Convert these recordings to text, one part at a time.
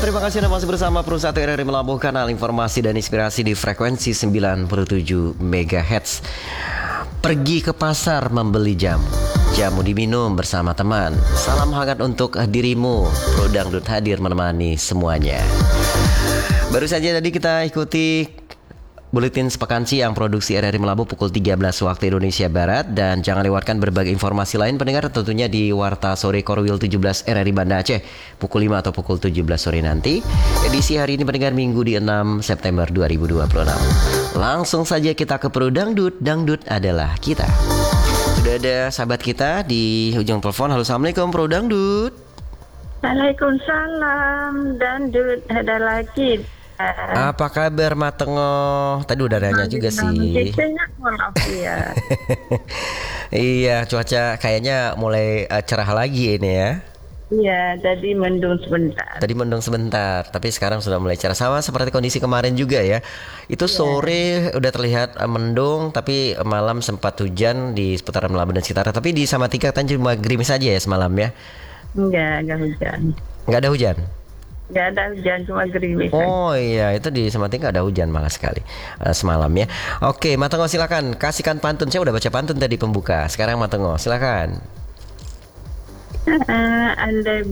terima kasih Anda masih bersama Perusahaan RRI melabuhkan kanal informasi dan inspirasi di frekuensi 97 MHz. Pergi ke pasar membeli jamu. Jamu diminum bersama teman. Salam hangat untuk dirimu. Pro Dangdut hadir menemani semuanya. Baru saja tadi kita ikuti Buletin Sepekan Siang Produksi RRI Melabuh pukul 13 waktu Indonesia Barat. Dan jangan lewatkan berbagai informasi lain pendengar, tentunya di Warta Sore Korwil 17 RRI Banda Aceh pukul 5 atau pukul 17 sore nanti. Edisi hari ini pendengar Minggu di 6 September 2026. Langsung saja kita ke Pro Dangdut. Dangdut adalah kita. Sudah ada sahabat kita di ujung telepon. Halo, assalamualaikum Pro Dangdut. Waalaikumsalam. Dangdut ada lagi. Apa kabar Matengo? Tadi udah nanya juga sih. Ya. Iya, cuaca kayaknya mulai cerah lagi ini ya. Iya, tadi mendung sebentar. Tapi sekarang sudah mulai cerah. Sama seperti kondisi kemarin juga ya. Itu sore udah terlihat mendung, tapi malam sempat hujan di seputaran Melabuh dan sekitarnya. Tapi di Samatika kan cuma gerimis saja ya semalam ya? Enggak hujan. Enggak ada hujan? Enggak ada hujan, cuma gerimis. Oh iya, itu di Samatika ada hujan malah sekali semalam ya. Oke, Matengo silakan kasihkan pantun. Saya udah baca pantun tadi pembuka. Sekarang Matengo silakan. Andai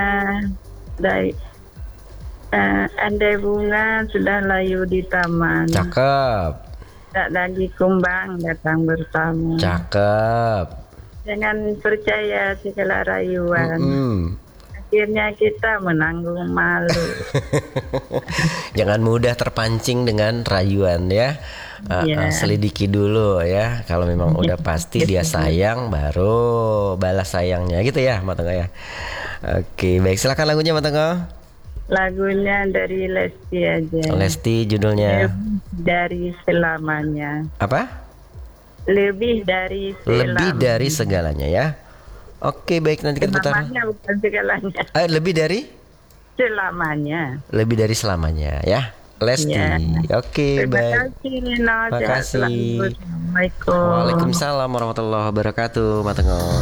bunga sudah layu di taman. Cakep. Tak lagi kumbang datang bertamu. Cakep. Jangan percaya segala rayuan. Akhirnya kita menanggung malu. Jangan mudah terpancing dengan rayuan ya. Selidiki dulu ya. Kalau memang udah pasti dia sayang, baru balas sayangnya gitu ya Matengo ya. Oke, baik, silakan lagunya Matengo. Lagunya dari Lesti aja. Lesti judulnya Dari Selamanya. apa? Lebih dari segalanya ya. Oke, baik, nanti kita putar. Selamanya bukan segalanya. Lebih dari selamanya ya. Lesti. Ya. Oke, baik. Terima kasih. Waalaikumsalam warahmatullahi wabarakatuh Matengo.